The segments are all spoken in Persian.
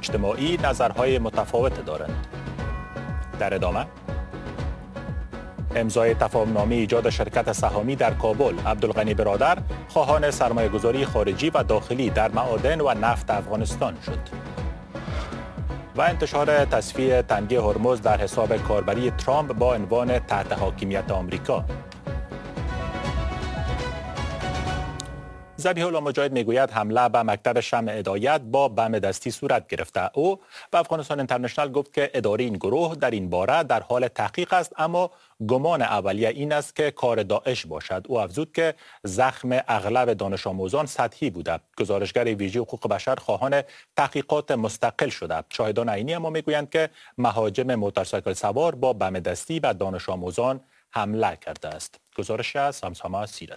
اجتماعی نظرهای متفاوت دارند. در ادامه امضای تفاهم‌نامه ایجاد شرکت سهامی در کابل، عبدالغنی برادر خواهان سرمایه‌گذاری خارجی و داخلی در معادن و نفت افغانستان شد. و انتشار تصفیه تنگه هرمز در حساب کاربری ترامپ با عنوان تحت حاکمیت آمریکا. ذبیح الله مجاهد میگوید حمله به مکتب شمع هدایت با بم دستی صورت گرفته. او به افغانستان اینترنشنال گفت که اداره این گروه در این باره در حال تحقیق است، اما گمان اولیه این است که کار داعش باشد. او افزود که زخم اغلب دانش آموزان سطحی بوده. گزارشگر ویژه حقوق بشر خواهان تحقیقات مستقل شده. شاهدان عینی اما میگویند که مهاجم موتورسایکل سوار با بم دستی به دانش آموزان حمله کرده است. گزارش از سمسامه سیرت.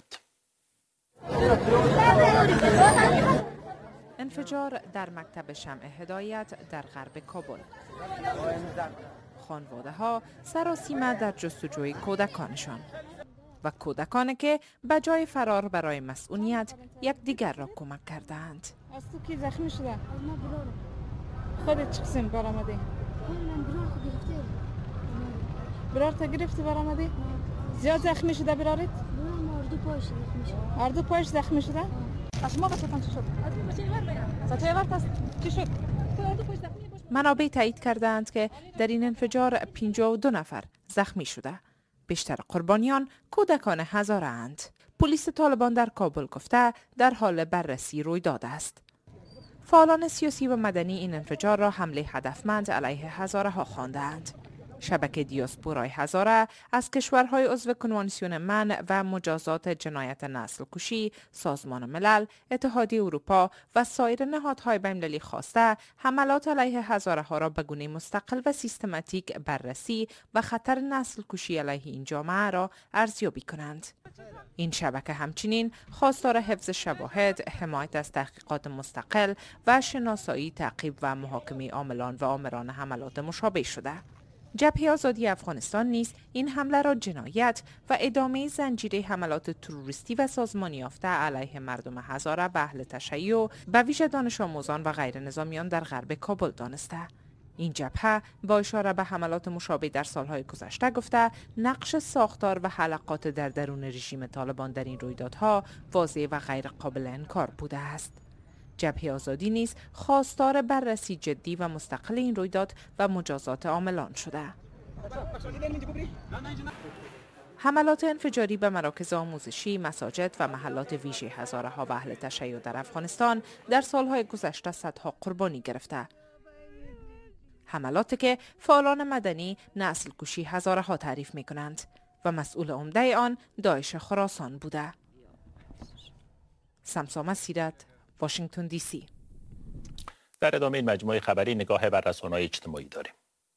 انفجار در مکتب شمع هدایت در غرب کابل. خانواده ها سراسیمه در جستجوی کودکانشان و کودکانی که به جای فرار برای مسئولیت یکدیگر را کمک کردند. از تو کی زخمی شده؟ خودت چه قسم برآمدی؟ برار تا گرفتی برآمدی؟ زیاد زخمی شده برارت؟ هر دو پایش زخمی شده؟ از ما بسیتان چی شد؟ چی شد؟ منابع تایید کردند که در این انفجار 52 نفر زخمی شده. بیشتر قربانیان کودکان هزاره‌اند. پلیس طالبان در کابل گفته در حال بررسی رویداد است. فعالان سیاسی و مدنی این انفجار را حمله هدفمند علیه هزاره ها خواندند. شبکه دیاسپورای هزاره از کشورهای عضو کنوانسیون منع و مجازات جنایت نسل کشی، سازمان ملل، اتحادیه اروپا و سایر نهادهای بین‌المللی خواسته حملات علیه هزاره ها را به گونه مستقل و سیستماتیک بررسی و خطر نسل کشی علیه این جامعه را ارزیابی کنند. این شبکه همچنین خواستار حفظ شواهد، حمایت از تحقیقات مستقل و شناسایی، تعقیب و محاکمه عاملان و آمران حملات مشابه شده. جبهه آزادی افغانستان نیز این حمله را جنایت و ادامه زنجیره حملات تروریستی و سازمانی یافته علیه مردم هزاره و اهل تشیع به ویژه دانش آموزان و غیر نظامیان در غرب کابل دانسته. این جبهه با اشاره به حملات مشابه در سالهای گذشته گفته نقش ساختار و حلقات در درون رژیم طالبان در این رویدادها واضح و غیر قابل انکار بوده است. جبهه آزادی نیز خواستار بررسی جدی و مستقل این رویداد و مجازات عاملان شده. حملات انفجاری به مراکز آموزشی، مساجد و محلات ویژه هزاره ها و اهل تشیع در افغانستان در سالهای گذشته صدها قربانی گرفته. حملاتی که فعالان مدنی نسل کشی هزاره ها تعریف می کنند و مسئول عمده آن داعش خراسان بوده. سمسامه سیرت، واشنگتن دی سی. در ادامه این مجموعه خبری نگاه بر رسانه‌های اجتماعی داریم.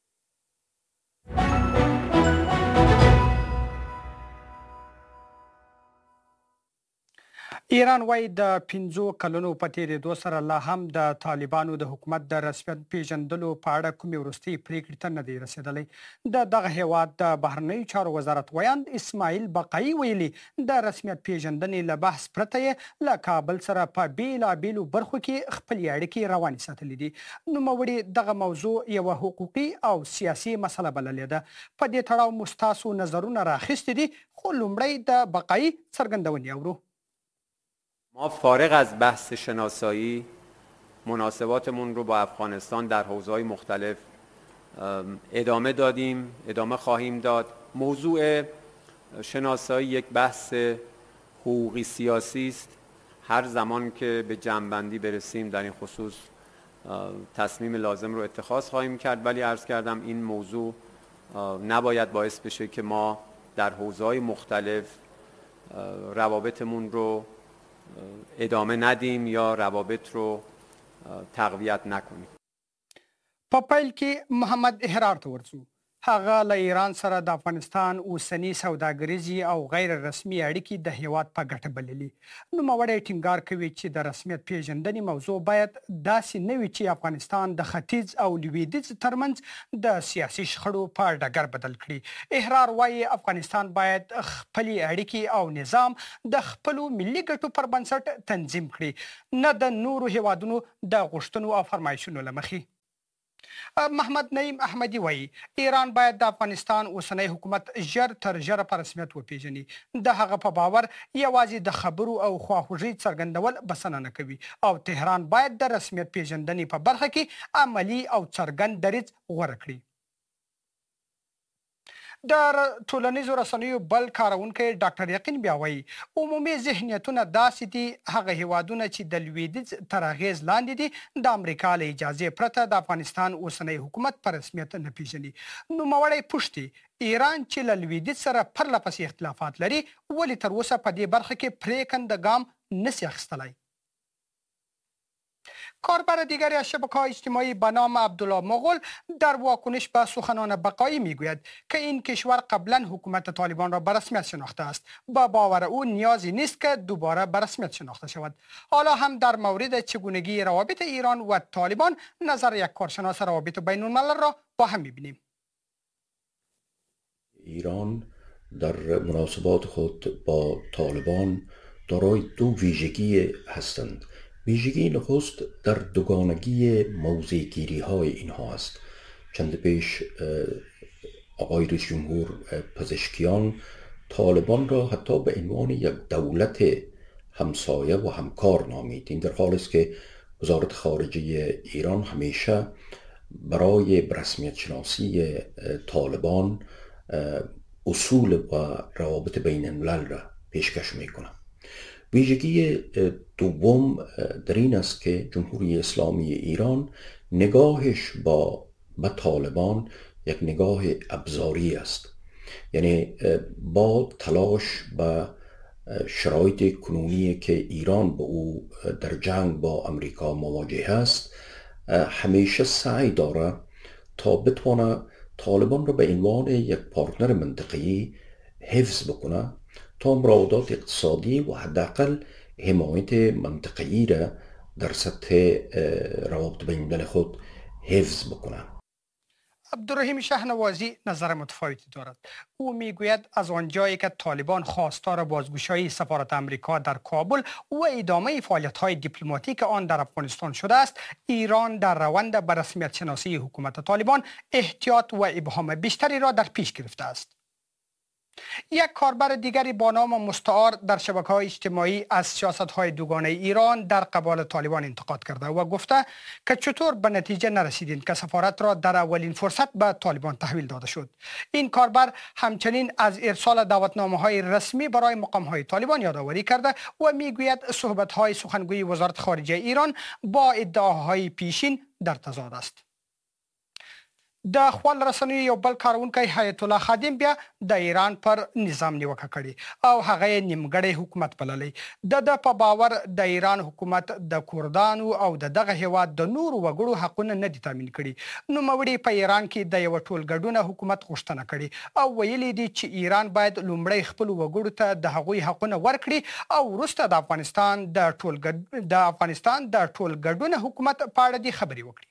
ایران وايي د 15 کلونو په تیریدو سره لا هم د طالبانو د حکومت د رسمیت پیژندلو په اړه کومې وروستۍ پریکړې ته نه دی رسیدلی. د دغه هیواد د بهرنیو چارو وزارت ویاند اسماعیل بقایي ویلي د رسمیت پیژندنې له بحث پرته یې له کابل سره په بیلابیلو برخو کې خپلې اړیکې روانې ساتلې دي. نوموړي دغه موضوع یوه حقوقي او سیاسي مسله بللې ده. په دې تړاو مو ستاسو نظرونه راخیستي دي، خو لومړی د بقایي څرګندونې اورو. ما فارغ از بحث شناسایی مناسباتمون رو با افغانستان در حوزه‌های مختلف ادامه دادیم، ادامه خواهیم داد. موضوع شناسایی یک بحث حقوقی سیاسی است. هر زمان که به جمع‌بندی برسیم در این خصوص تصمیم لازم رو اتخاذ خواهیم کرد، ولی عرض کردم این موضوع نباید باعث بشه که ما در حوزه‌های مختلف روابطمون رو ادامه ندیم یا روابط رو تقویت نکنیم. په پیل کې محمد احرار ته ورځو. هغه له ایران سره د افغانستان اوسنی سوداګریزي او غیر رسمي اړیکې د هیواد په ګټه بللي. نوموړی ټینګار کوي چې د رسمیت پیژندنې موضوع باید داسې نه وي چې افغانستان د ختیځ او لویدیځ ترمنځ د سیاسي شخړو په ډګر بدل کړي. احرار وایي افغانستان باید خپلې اړیکې او نظام د خپلو ملي ګټو پر بنسټ تنظیم کړي، نه د نورو هیوادونو د غوښتنو او فرمایشونو له مخې. محمد نعیم احمدی وایي ایران باید د افغانستان اوسنی حکومت ژر تر ژره په رسمیت وپیژني. د هغه په باور یوازې د خبرو او خواخوږۍ څرګندول بسنه نه کوي او تهران باید د رسمیت پیژندنې په برخه کې عملي او څرګند دریځ غوره کړي. د ټولنیزو رسنیو بل کارونکی ډاکټر یقین بیا وایي عمومي ذهنیتونه داسې دي هغه هیوادونه چې د لویدیځ تر اغیز لاندې دي د امریکا له اجازې پرته د افغانستان اوسنی حکومت په رسمیت نه پیژني. نوموړی پوښتي ایران چې له لویدیځ سره پرله پسې اختلافات لري ولې تر اوسه په دې برخه کې پریکنده ګام نشي اخیستلی. کاربر دیگری از شبکه‌های اجتماعی به نام عبدالله مغول در واکنش به سخنان بقایی میگوید که این کشور قبلا حکومت طالبان را به رسمیت شناخته است. با باور او نیازی نیست که دوباره به رسمیت شناخته شود. حالا هم در مورد چگونگی روابط ایران و طالبان نظر یک کارشناس روابط بین الملل را با هم میبینیم. ایران در مناسبات خود با طالبان دارای دو ویژگی هستند. ویژگی نخست در دوگانگی موضع‌گیری های اینها است. چند پیش آقای رئیس جمهور پزشکیان طالبان را حتی به عنوان یک دولت همسایه و همکار نامید. این در حالی است که وزارت خارجه ایران همیشه برای رسمیت شناسی طالبان اصول و روابط بین الملل را پیشکش میکنه. ویژگی دوم در این است که جمهوری اسلامی ایران نگاهش به طالبان یک نگاه ابزاری است. یعنی با تلاش به شرایط کنونی که ایران با او در جنگ با امریکا مواجه است همیشه سعی داره تا بتونه طالبان را به عنوان یک پارتنر منطقه‌ای حفظ بکنه تا مراودات اقتصادی و حداقل حمایت منطقه‌ای را در سطح روابط بین الملل خود حفظ بکنه. عبدالرحیم شهنوازی نظر متفاوتی دارد. او میگوید از آنجایی که طالبان خواستار بازگشایی سفارت امریکا در کابل و ادامه فعالیت‌های دیپلماتیک آن در افغانستان شده است، ایران در روند به رسمیت شناسی حکومت طالبان احتیاط و ابهام بیشتری را در پیش گرفته است. یک کاربر دیگری با نام مستعار در شبکه‌های اجتماعی از سیاست‌های دوگانه ایران در قبال طالبان انتقاد کرده و گفته که چطور به نتیجه نرسیدین که سفارت را در اولین فرصت به طالبان تحویل داده شد. این کاربر همچنین از ارسال دعوتنامه‌های رسمی برای مقام‌های طالبان یادآوری کرده و میگوید صحبت‌های سخنگوی وزارت خارجه ایران با ادعاهای پیشین در تضاد است. د خپل رسنیو یو بل کارونکی حیات الله خادم بیا د ایران پر نظام نیوکه کړي او هغه نیمګړی حکومت بللی. د په باور د ایران حکومت د کردانو او دغه هیواد د نورو وګړو حقونه نه دي تامین کړي. نوموړي په ایران کې د یو ټولګډونه حکومت غوښتنه کړي او ویلي دي چې ایران باید لومړی خپل وګړو ته د هغوی حقونه ورکړي او وروسته د افغانستان د ټولګډونه حکومت په اړه دې خبرې وکړي.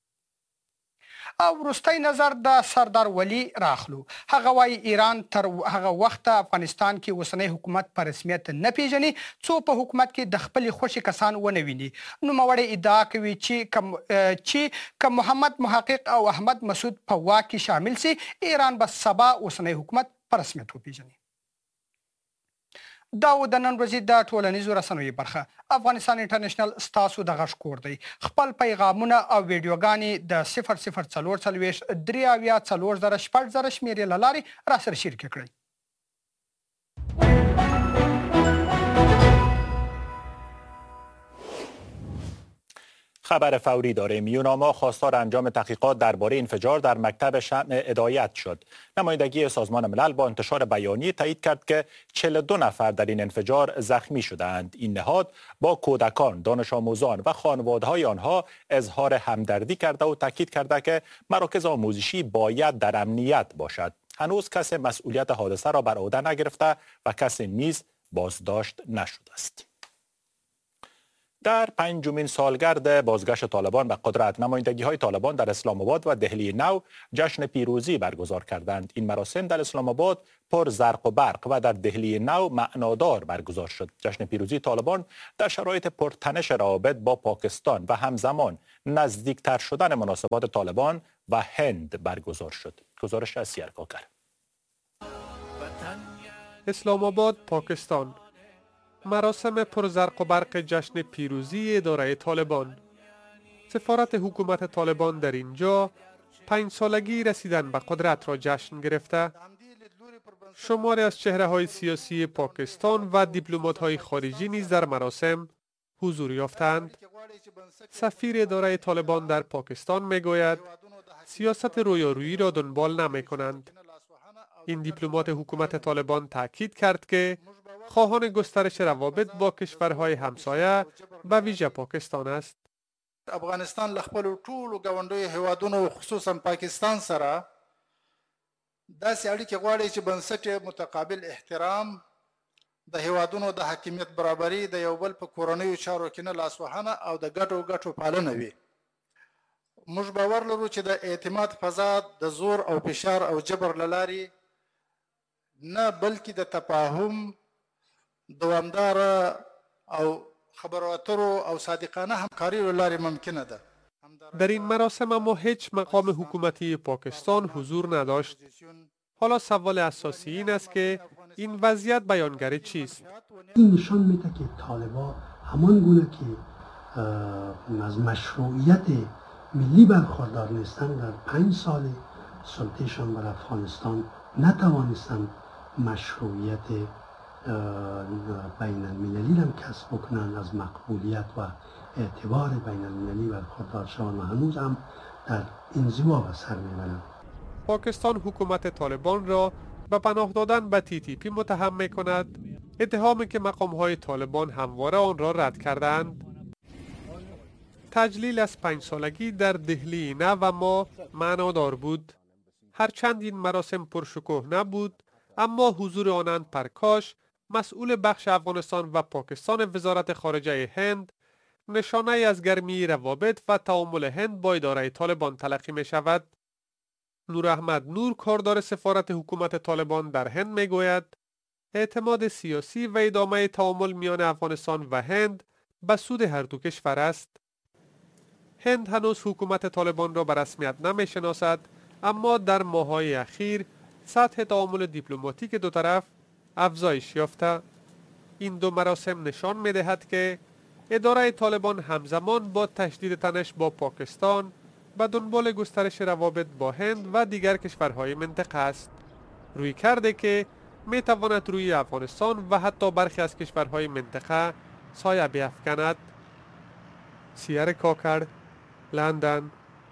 او وروستی نظر د سردار ولی راخلو. هغه وایي ایران تر هغه وخت افغانستان کې اوسنی حکومت په رسمیت نه پیژني څو په حکومت کې د خپل خوشي کسان ونه ویني. نوموړی ادعا کوي چې محمد محقق او احمد مسعود په واک کې شامل سي ایران به سبا اوسنی حکومت په رسمیت وپیژني. دا و د نن ورځې د ټولنیزو رسنیو برخه. افغانستان انټرنیشنل ستاسو د غږ کور دی. خپل پیغامونه او ویډیوګانې د 0040 38040 شمیرې له لارې راسره شریکې کړئ. خبر فوری داریم. یوناما خواستار انجام تحقیقات درباره انفجار در مکتب شمع هدایت شد. نمایندگی سازمان ملل با انتشار بیانیه تایید کرد که 42 نفر در این انفجار زخمی شدند. این نهاد با کودکان، دانش آموزان و خانواده‌های آنها اظهار همدردی کرده و تاکید کرده که مراکز آموزشی باید در امنیت باشد. هنوز کسی مسئولیت حادثه را بر عهده نگرفته و کسی نیز بازداشت نشده است. در پنجمین سالگرد بازگشت طالبان به قدرت، نمایندگی‌های طالبان در اسلام آباد و دهلی نو جشن پیروزی برگزار کردند. این مراسم در اسلام آباد پر زرق و برق و در دهلی نو معنادار برگزار شد. جشن پیروزی طالبان در شرایط پرتنش روابط با پاکستان و همزمان نزدیکتر شدن مناسبات طالبان و هند برگزار شد. گزارش از سیرکاکر. اسلام آباد، پاکستان. مراسم پرزرق و برق جشن پیروزی اداره طالبان. سفارت حکومت طالبان در اینجا 5 سالگی رسیدن به قدرت را جشن گرفته. شماری از چهره‌های سیاسی پاکستان و دیپلمات‌های خارجی نیز در مراسم حضور یافتند. سفیر اداره طالبان در پاکستان میگوید سیاست رویارویی را دنبال نمی‌کنند. این دیپلمات حکومت طالبان تاکید کرد که خواهان گسترش روابط با کشورهای همسایه به ویژه پاکستان است. افغانستان له خپلو ټولو ګاونډیو هیوادونو خصوصا پاکستان سره داسې اړیکې غواړي چې بنسټ متقابل احترام، د هیوادونو د حاکمیت برابري، د یو بل په کورنیو چارو کې نه لاسوهنه او د ګټو پالنه وي. موږ باور لرو چې د اعتماد فضا د زور او فشار او جبر له لارې نه، بلکې د تفاهم، دوامداره او خبرو اترو او صادقانه همکاری له لارې ممکنه ده. در این مراسم اما هیچ مقام حکومتی پاکستان حضور نداشت. حالا سوال اساسی این است که این وضعیت بیانگر چیست؟ این نشان میده که طالبان همان گونه که از مشروعیت ملی برخوردار نیستند، در 5 سال سلطهشان بر افغانستان نتوانستند مشروعیت بین المللی هم کسب بکنند، از مقبولیت و اعتبار بین المللی برخوردار شوند و هنوز هم در انزوا به سر میبرند. پاکستان حکومت طالبان را به پناه دادن به TTP متهم می کند، اتهامی که مقام‌های طالبان همواره آن را رد کردند. تجلیل از 5 سالگی در دهلی نو و ما معنادار بود. هرچند این مراسم پرشکوه نبود، اما حضور آنند پرکاش، مسئول بخش افغانستان و پاکستان وزارت خارجه هند، نشانه از گرمی روابط و تعامل هند با اداره طالبان تلقی می شود. نور احمد نور، کاردار سفارت حکومت طالبان در هند، می گوید اعتماد سیاسی و ادامه تعامل میان افغانستان و هند به سود هر دو کشور است. هند هنوز حکومت طالبان را به رسمیت نمی شناسد، اما در ماه‌های اخیر سطح تعامل دیپلماتیک دو طرف افزایش یافته. این دو مراسم نشان می دهد که اداره طالبان همزمان با تشدید تنش با پاکستان به دنبال گسترش روابط با هند و دیگر کشورهای منطقه است. روی کرده که می تواند روی افغانستان و حتی برخی از کشورهای منطقه سایه بیفکند. سیر کاکر، لندن.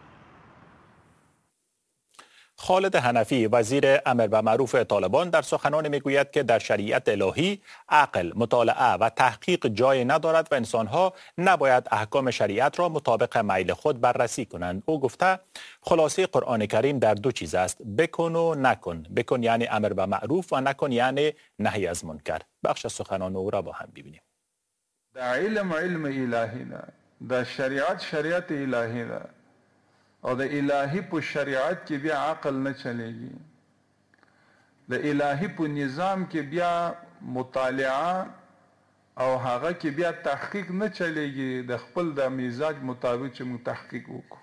خالد حنفی، وزیر امر و معروف طالبان، در سخنان میگوید که در شریعت الهی عقل، مطالعه و تحقیق جای ندارد و انسانها نباید احکام شریعت را مطابق میل خود بررسی کنند. او گفته خلاصه قرآن کریم در 2 چیز است: بکن و نکن. بکن یعنی امر به معروف و نکن یعنی نهی از منکر. بخش از سخنان او را با هم ببینیم. در علم الهی ده، در شریعت الهی ده، او د الهی په شریعت کې بیا عقل نه چلیږي. د الهی په نظام کې بیا مطالعه او هغه کې بیا تحقیق نه چلیږي. د خپل د مزاج مطابق چې موږ تحقیق وکړو.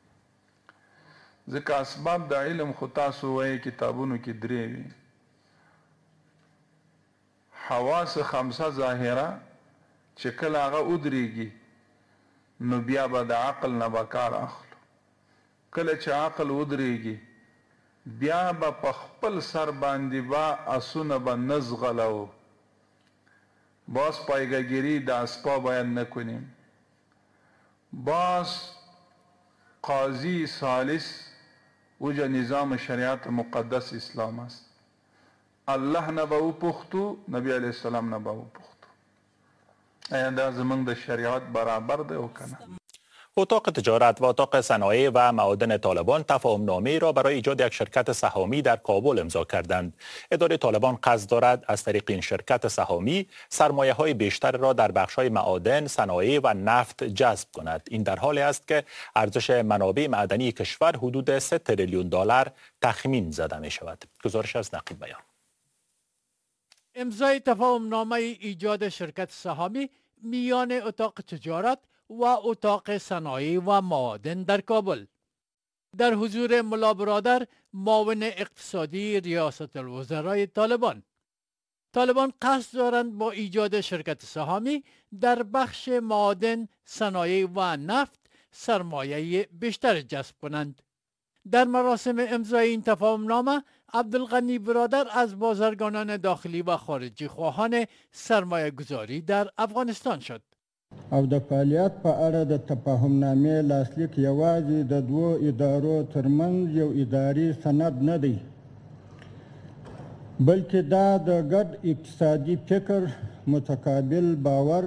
ځکه اسباب د علم خو تاسو وایي کتابونو کې 3 وي: حواس 5 ظاهره چې کله هغه ودرېږي نو بیا به د عقل نه به کار اخلو. کله چې عقل ودرېږي بیا به په خپل سر باندې به اسونه به نزغلو. باز پایگاگیری د اسباب باید نکنیم. باز قاضی ثالث وجه نظام شریعت مقدس اسلام است. الله نه به او پختو، نبی علیه السلام نه به او پختو. آیا دا زمونږ د شریعت برابر دی او کنه؟ اتاق تجارت و اتاق صنایع و معادن طالبان تفاهم‌نامه را برای ایجاد یک شرکت سهامی در کابل امضا کردند. اداره طالبان قصد دارد از طریق این شرکت سهامی سرمایه‌های بیشتر را در بخش‌های معادن، صنایع و نفت جذب کند. این در حالی است که ارزش منابع معدنی کشور حدود 3 تریلیون دلار تخمین زده می شود. گزارش از نقیب بیان. امضای تفاهم‌نامه ایجاد شرکت سهامی میان اتاق تجارت و اتاق صنایع و معادن در کابل در حضور ملا برادر، معاون اقتصادی ریاست الوزرای طالبان. طالبان قصد دارند با ایجاد شرکت سهامی در بخش معادن، صنایع و نفت سرمایه بیشتر جذب کنند. در مراسم امضای این تفاهم‌نامه عبدالغنی برادر از بازرگانان داخلی و خارجی خواهان سرمایه گذاری در افغانستان شد. او د فعالیت په اړه د تفاهمنامې لاسلیک یوازې د دوو ادارو ترمنځ یو اداري سند نه دی، بلکې دا د ګډ اقتصادي فکر، متقابل باور،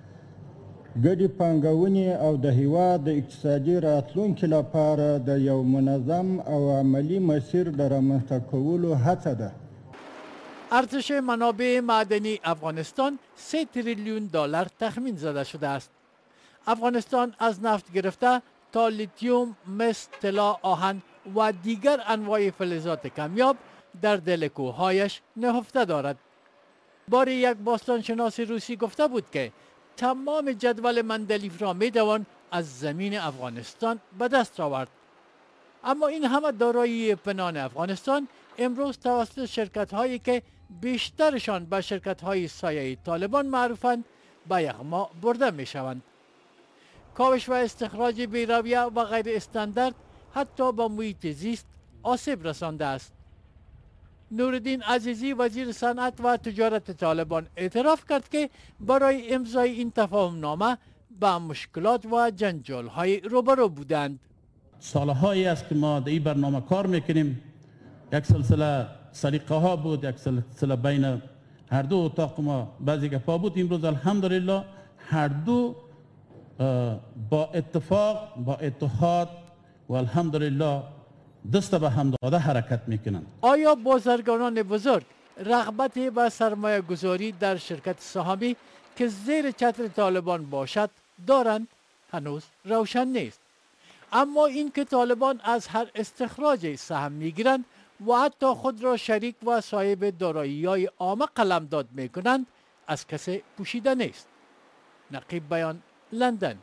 ګډې پانګونې او د هیواد د اقتصادي راتلونکي لپاره د یو منظم او عملی مسیر د رامنځته کولو هڅه ده. ارزش منابع معدنی افغانستان 3 تریلیون دلار تخمین زده شده است. افغانستان از نفت گرفته تا لیتیوم، مس، طلا، آهن و دیگر انواع فلزات کمیاب در دل کوههایش نهفته دارد. باری یک باستانشناس روسی گفته بود که تمام جدول مندلیف را میتوان از زمین افغانستان به دست آورد. اما این همه دارایی پنهان افغانستان امروز توسط شرکت هایی که بیشترشان به شرکت های سایه طالبان معروفند به یغما برده می شوند. کاوش و استخراج بی‌رویه و غیر استاندارد حتی به محیط زیست آسیب رسانده است. نورالدین عزیزی وزیر صنعت و تجارت طالبان اعتراف کرد که برای امضای این تفاهمنامه با مشکلات و جنجال های روبرو بودند. سالهایی است که ما در این برنامه کار میکنیم. یک سلسله سلیقه ها بود، یک سلسله بین هر دو اتاق ما بعضی گپا بود. امروز الحمدلله هر دو با اتفاق، با اتحاد و الحمدلله دست به هم داده حرکت میکنند. آیا بازرگانان بزرگ رغبت به سرمایه گذاری در شرکت سهامی که زیر چتر طالبان باشد دارند؟ هنوز روشن نیست. اما این که طالبان از هر استخراج سهم میگیرند و حتی خود را شریک و صاحب دارایی‌های عامه قلمداد میکنند از کسی پوشیده نیست. نقیب بیان، لندن.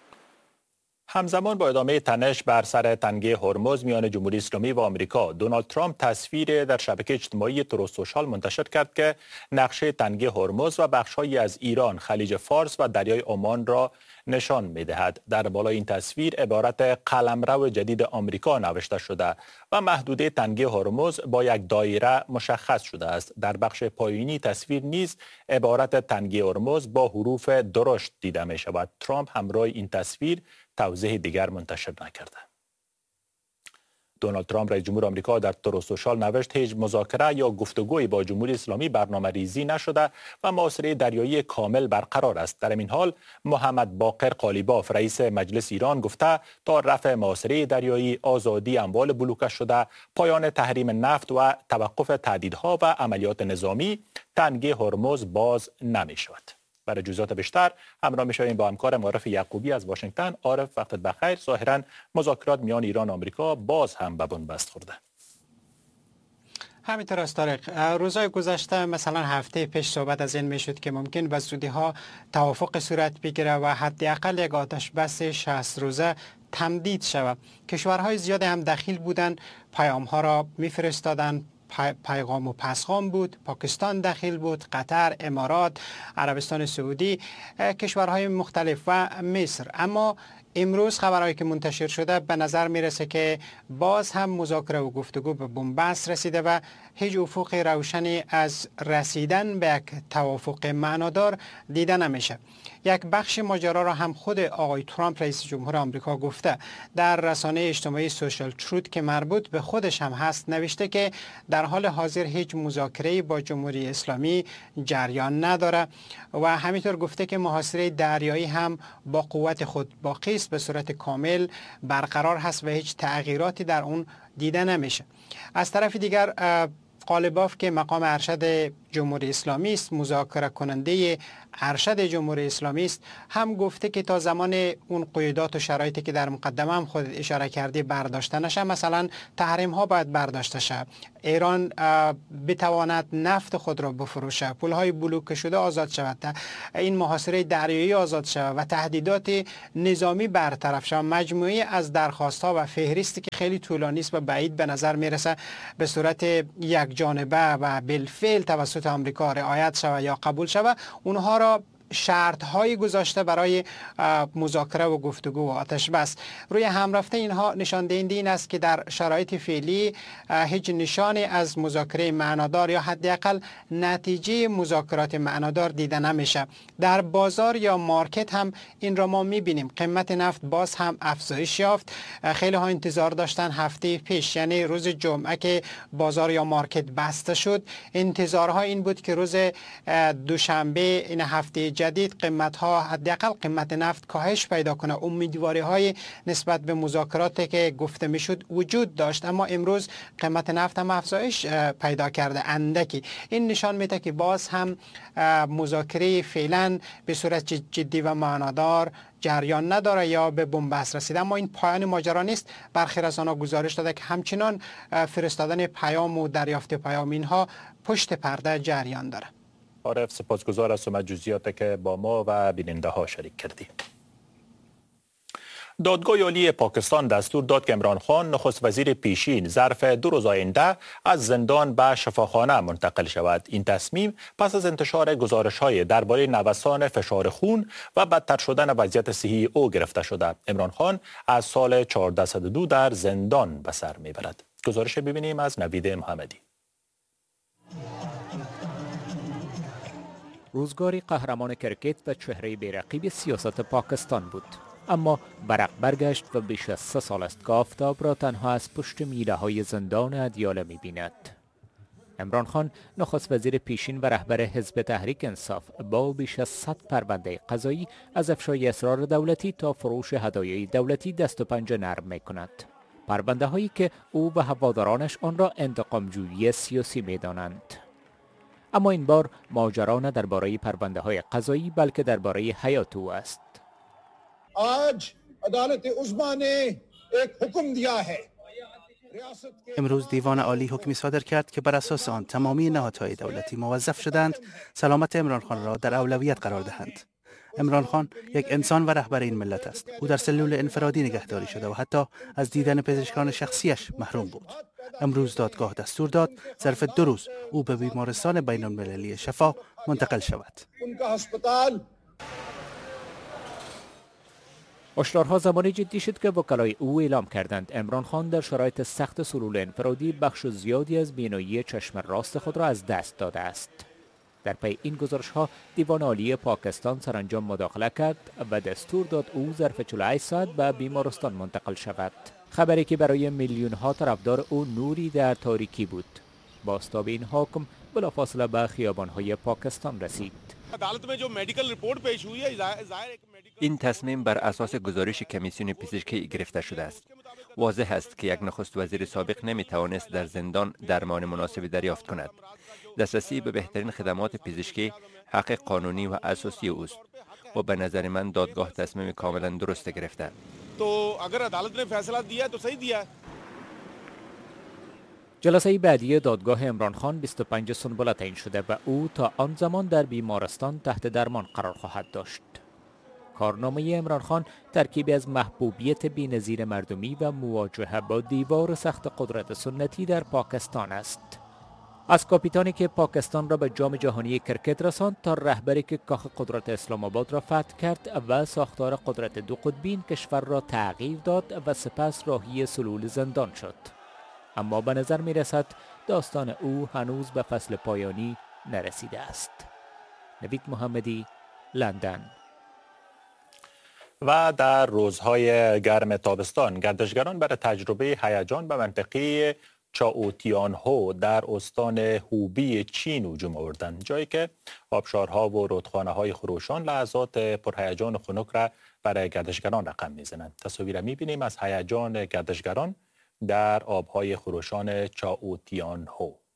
همزمان با ادامه تنش بر سر تنگه هرمز میان جمهوری اسلامی و آمریکا، دونالد ترامپ تصویر در شبکه اجتماعی تروس سوشال منتشر کرد که نقشه تنگه هرمز و بخش‌هایی از ایران، خلیج فارس و دریای عمان را نشان می‌دهد. در بالای این تصویر عبارت قلمرو جدید آمریکا نوشته شده و محدوده تنگه هرمز با یک دایره مشخص شده است. در بخش پایینی تصویر نیز عبارت تنگه هرمز با حروف درشت دیده می شود. ترامپ همراه این تصویر توضیح دیگر منتشر نکرده. دونالد ترامپ رئیس جمهور آمریکا در تروس سوشال نوشت هیچ مذاکره یا گفتگویی با جمهوری اسلامی برنامه ریزی نشده و محاصره دریایی کامل برقرار است. در این حال محمد باقر قالیباف رئیس مجلس ایران گفته تا رفع محاصره دریایی، آزادی اموال بلوکه شده، پایان تحریم نفت و توقف تهدیدها و عملیات نظامی، تنگه هرمز باز نمی شود. برای جزئیات بیشتر همراه می‌شویم با همکارم عارف یعقوبی از واشنگتن. عارف، وقتت بخیر. ظاهراً مذاکرات میان ایران و آمریکا باز هم به بنبست خورده. همینطور است طارق. روزهای گذشته مثلا هفته پیش صحبت از این میشد که ممکن به زودی ها توافق صورت بگیره و حداقل یک آتش بس 60 روزه تمدید شود. کشورهای زیاد هم دخیل بودند، پیام ها را میفرستادند، پیغام و پسخام بود. پاکستان داخل بود، قطر، امارات، عربستان سعودی، کشورهای مختلف و مصر. اما امروز خبرهایی که منتشر شده به نظر میرسه که باز هم مذاکره و گفتگو به بنبست رسیده و هیچ افق روشنی از رسیدن به یک توافق معنادار دیده نمیشه. یک بخش ماجرا را هم خود آقای ترامپ رئیس جمهور آمریکا گفته. در رسانه اجتماعی سوشال تروت که مربوط به خودش هم هست نوشته که در حال حاضر هیچ مذاکره‌ای با جمهوری اسلامی جریان نداره و همینطور گفته که محاصره دریایی هم با قوت خود باقی است، به صورت کامل برقرار هست و هیچ تغییراتی در اون دیده نمیشه. از طرف دیگر قالباف که مقام ارشد جمهوری اسلامی است، مذاکره کننده ارشد جمهوری اسلامی است، هم گفته که تا زمان اون قیودات و شرایطی که در مقدمه هم خود اشاره کردی برداشته نشه، مثلا تحریم ها باید برداشته شه، ایران بتواند نفت خود را بفروشه، پول های بلوکه شده آزاد شود، این محاصره دریایی آزاد شود و تهدیدات نظامی برطرف شود. مجموعه از درخواست ها و فهرستی که خیلی طولانی است و بعید به نظر میرسه به صورت یک جانبه و بالفعل توسط آمریکا رعایت شود یا قبول شود، اونها را شرط های گذاشته برای مذاکره و گفتگو و آتش بس. روی هم رفته اینها نشان دهنده این است که در شرایط فعلی هیچ نشانی از مذاکره معنادار یا حداقل نتیجه مذاکرات معنادار دیده نمیشه. در بازار یا مارکت هم این را ما میبینیم، قیمت نفت باز هم افزایش یافت. خیلی ها انتظار داشتن هفته پیش، یعنی روز جمعه که بازار یا مارکت بسته شد، انتظارها این بود که روز دوشنبه این هفته جدید قیمت ها حداقل قیمت نفت کاهش پیدا کنه. امیدواری های نسبت به مذاکراتی که گفته میشد وجود داشت، اما امروز قیمت نفت هم افزایش پیدا کرده اندکی. این نشان میده که باز هم مذاکره فعلا به صورت جدی و معنادار جریان نداره یا به بنبست رسیده. اما این پایان ماجرا نیست. برخی رسانه‌ها گزارش داده که همچنان فرستادن پیام و دریافت پیام اینها پشت پرده جریان داره. عارف، سپاسگزار از شما جزئیاتی که با ما و بیننده ها شریک کردی. دادگاه عالی پاکستان دستور داد که عمران خان نخست وزیر پیشین ظرف 2 روز آینده از زندان به شفاخانه منتقل شود. این تصمیم پس از انتشار گزارش‌های درباره نوسان فشار خون و بدتر شدن وضعیت صحی او گرفته شده. عمران خان از سال 1402 در زندان به سر میبرد. گزارش ببینیم از نوید محمدی. روزگاری قهرمان کرکت و چهره بی‌رقیب سیاست پاکستان بود، اما برق برگشت و بیش از 3 سال است که آفتاب را تنها از پشت میله های زندان ادیاله می بیند. عمران خان نخست وزیر پیشین و رهبر حزب تحریک انصاف با بیش از 100 پرونده قضایی از افشای اسرار دولتی تا فروش هدایای دولتی دست و پنجه نرم می کند. پرونده هایی که او و هوادارانش آن را انتقامجویی سیاسی می دانند. اما این بار ماجرا نه درباره پرونده های قضایی بلکه درباره حیات او است. آج عدالت عظما نے ایک حکم دیا ہے. امروز دیوان عالی حکمی صادر کرد که بر اساس آن تمامی نهادهای دولتی موظف شدند سلامت عمران خان را در اولویت قرار دهند. عمران خان یک انسان و رهبر این ملت است. او در سلول انفرادی نگهداری شده و حتی از دیدن پزشکان شخصیش محروم بود. امروز دادگاه دستور داد ظرف 2 روز او به بیمارستان بین المللی شفا منتقل شود. هشدارها زمانی جدی شد که وکلای او اعلام کردند عمران خان در شرایط سخت سلول انفرادی بخش زیادی از بینایی چشم راست خود را از دست داده است. در پی این گزارش‌ها دیوان عالی پاکستان سرانجام مداخله کرد و دستور داد او ظرف 48 ساعت به بیمارستان منتقل شود. خبری که برای میلیون‌ها طرفدار او نوری در تاریکی بود. بازتاب این حکم بلافاصله به خیابان‌های پاکستان رسید. این تصمیم بر اساس گزارش کمیسیون پزشکی گرفته شده است. واضح است که یک نخست وزیر سابق نمیتوانست در زندان درمان مناسبی دریافت کند. دسترسی به بهترین خدمات پزشکی حق قانونی و اساسی اوست و به نظر من دادگاه تصمیم کاملا درست گرفته. تو اگر عدالت نے فیصلہ دیا تو صحیح دیا. جلسه بعدی دادگاه عمران خان 25 سنبل تعیین شده و او تا آن زمان در بیمارستان تحت درمان قرار خواهد داشت. کارنامه عمران خان ترکیبی از محبوبیت بی‌نظیر مردمی و مواجهه با دیوار سخت قدرت سنتی در پاکستان است. از کاپیتانی که پاکستان را به جام جهانی کرکت رساند تا رهبری که کاخ قدرت اسلام آباد را فتح کرد و ساختار قدرت 2 قطبی کشور را تغییر داد و سپس راهی سلول زندان شد. اما به نظر می رسد داستان او هنوز به فصل پایانی نرسیده است. نوید محمدی، لندن، و در روزهای گرم تابستان گردشگران برای تجربه هیجان به منطقه چاوتیانهو در استان هوبی چین هجوم آوردند، جایی که آبشارها و رودخانه‌های خروشان لحظات پرهیجان و خنک را برای گردشگران رقم می‌زنند. تصاویر می‌بینیم از هیجان گردشگران در آبهای خروشان چاوتیانهو.